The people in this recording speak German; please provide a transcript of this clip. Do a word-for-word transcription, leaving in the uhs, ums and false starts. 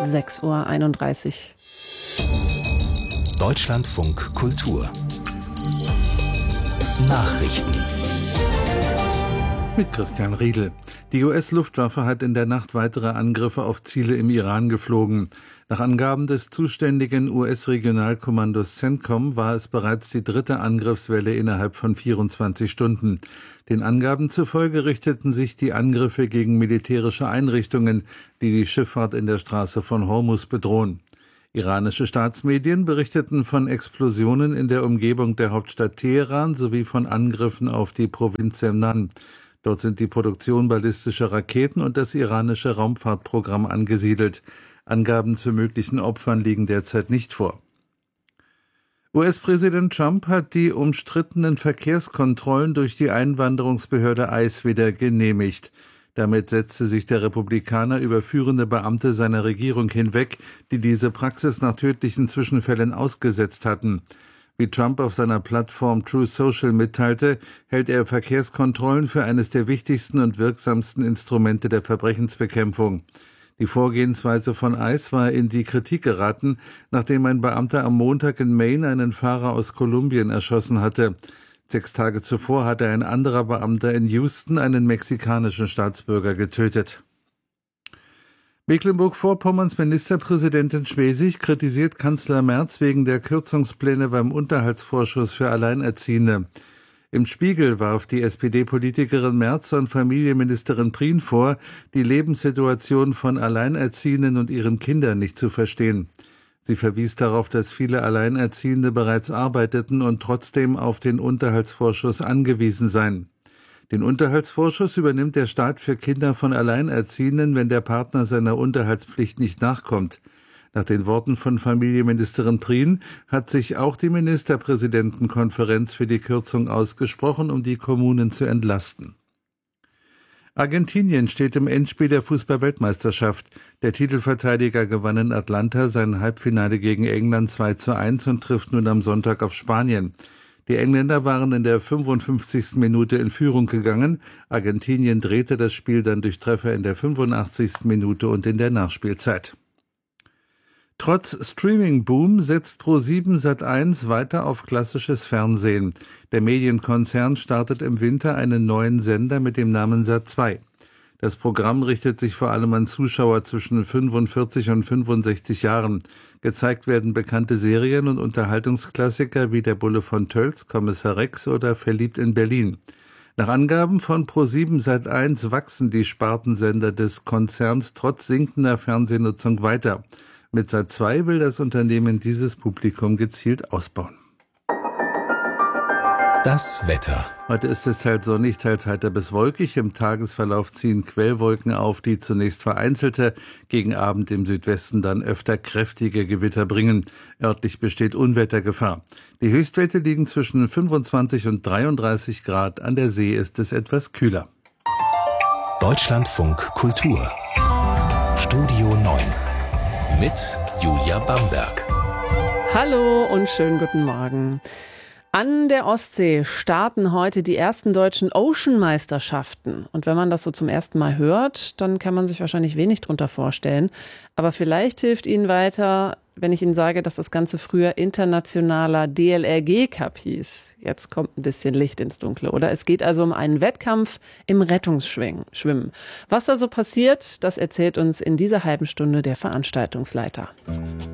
sechs Uhr einunddreißig. Deutschlandfunk Kultur Nachrichten mit Christian Riedel. Die U S-Luftwaffe hat in der Nacht weitere Angriffe auf Ziele im Iran geflogen. Nach Angaben des zuständigen U S-Regionalkommandos CENTCOM war es bereits die dritte Angriffswelle innerhalb von vierundzwanzig Stunden. Den Angaben zufolge richteten sich die Angriffe gegen militärische Einrichtungen, die die Schifffahrt in der Straße von Hormuz bedrohen. Iranische Staatsmedien berichteten von Explosionen in der Umgebung der Hauptstadt Teheran sowie von Angriffen auf die Provinz Semnan. Dort sind die Produktion ballistischer Raketen und das iranische Raumfahrtprogramm angesiedelt. Angaben zu möglichen Opfern liegen derzeit nicht vor. U S-Präsident Trump hat die umstrittenen Verkehrskontrollen durch die Einwanderungsbehörde ICE wieder genehmigt. Damit setzte sich der Republikaner über führende Beamte seiner Regierung hinweg, die diese Praxis nach tödlichen Zwischenfällen ausgesetzt hatten. Wie Trump auf seiner Plattform Truth Social mitteilte, hält er Verkehrskontrollen für eines der wichtigsten und wirksamsten Instrumente der Verbrechensbekämpfung. Die Vorgehensweise von ICE war in die Kritik geraten, nachdem ein Beamter am Montag in Maine einen Fahrer aus Kolumbien erschossen hatte. Sechs Tage zuvor hatte ein anderer Beamter in Houston einen mexikanischen Staatsbürger getötet. Mecklenburg-Vorpommerns Ministerpräsidentin Schwesig kritisiert Kanzler Merz wegen der Kürzungspläne beim Unterhaltsvorschuss für Alleinerziehende. Im Spiegel warf die S P D-Politikerin Merz und Familienministerin Prien vor, die Lebenssituation von Alleinerziehenden und ihren Kindern nicht zu verstehen. Sie verwies darauf, dass viele Alleinerziehende bereits arbeiteten und trotzdem auf den Unterhaltsvorschuss angewiesen seien. Den Unterhaltsvorschuss übernimmt der Staat für Kinder von Alleinerziehenden, wenn der Partner seiner Unterhaltspflicht nicht nachkommt. Nach den Worten von Familienministerin Prien hat sich auch die Ministerpräsidentenkonferenz für die Kürzung ausgesprochen, um die Kommunen zu entlasten. Argentinien steht im Endspiel der Fußball-Weltmeisterschaft. Der Titelverteidiger gewann in Atlanta sein Halbfinale gegen England zwei zu eins und trifft nun am Sonntag auf Spanien. Die Engländer waren in der fünfundfünfzigsten Minute in Führung gegangen. Argentinien drehte das Spiel dann durch Treffer in der fünfundachtzigsten Minute und in der Nachspielzeit. Trotz Streaming-Boom setzt ProSieben Sat eins weiter auf klassisches Fernsehen. Der Medienkonzern startet im Winter einen neuen Sender mit dem Namen Sat zwei. Das Programm richtet sich vor allem an Zuschauer zwischen fünfundvierzig und fünfundsechzig Jahren. Gezeigt werden bekannte Serien und Unterhaltungsklassiker wie Der Bulle von Tölz, Kommissar Rex oder Verliebt in Berlin. Nach Angaben von ProSieben Sat eins wachsen die Spartensender des Konzerns trotz sinkender Fernsehnutzung weiter. Mit Sat zwei will das Unternehmen dieses Publikum gezielt ausbauen. Das Wetter. Heute ist es teils sonnig, teils heiter bis wolkig. Im Tagesverlauf ziehen Quellwolken auf, die zunächst vereinzelte, gegen Abend im Südwesten dann öfter kräftige Gewitter bringen. Örtlich besteht Unwettergefahr. Die Höchstwerte liegen zwischen fünfundzwanzig und dreiunddreißig Grad. An der See ist es etwas kühler. Deutschlandfunk Kultur Studio neun mit Julia Bamberg. Hallo und schönen guten Morgen. An der Ostsee starten heute die ersten deutschen Ocean-Meisterschaften. Und wenn man das so zum ersten Mal hört, dann kann man sich wahrscheinlich wenig drunter vorstellen. Aber vielleicht hilft Ihnen weiter, wenn ich Ihnen sage, dass das Ganze früher internationaler D L R G-Cup hieß. Jetzt kommt ein bisschen Licht ins Dunkle, oder? Es geht also um einen Wettkampf im Rettungsschwimmen. Was da so passiert, das erzählt uns in dieser halben Stunde der Veranstaltungsleiter.